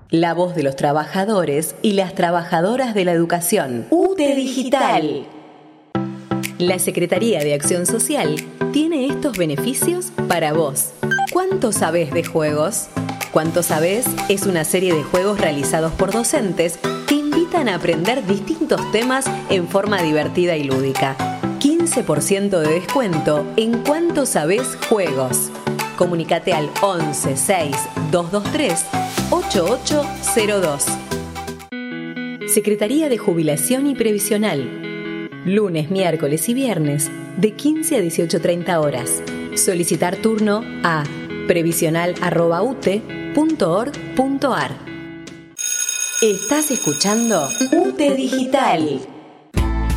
La voz de los trabajadores y las trabajadoras de la educación. UTE Digital. La Secretaría de Acción Social tiene estos beneficios para vos. ¿Cuánto sabés de juegos? ¿Cuánto sabés? Es una serie de juegos realizados por docentes que invitan a aprender distintos temas en forma divertida y lúdica. 15% de descuento en Cuánto Sabés Juegos. Comunicate al 11 6 223 8802. Secretaría de Jubilación y Previsional. Lunes, miércoles y viernes de 15 a 18:30 horas. Solicitar turno a previsional@ute.org.ar. Estás escuchando UTE Digital.